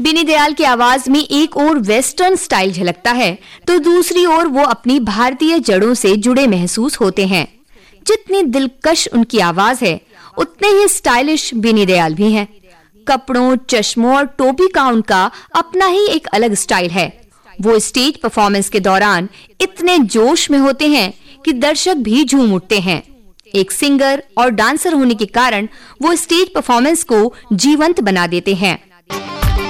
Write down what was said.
बिनी दयाल की आवाज में एक ओर वेस्टर्न स्टाइल झलकता है तो दूसरी ओर वो अपनी भारतीय जड़ों से जुड़े महसूस होते हैं। जितनी दिलकश उनकी आवाज है, उतने ही स्टाइलिश बिनी दयाल भी हैं। कपड़ों, चश्मों और टोपी का उनका अपना ही एक अलग स्टाइल है। वो स्टेज परफॉर्मेंस के दौरान इतने जोश में होते हैं कि दर्शक भी झूम उठते हैं। एक सिंगर और डांसर होने के कारण वो स्टेज परफॉर्मेंस को जीवंत बना देते हैं।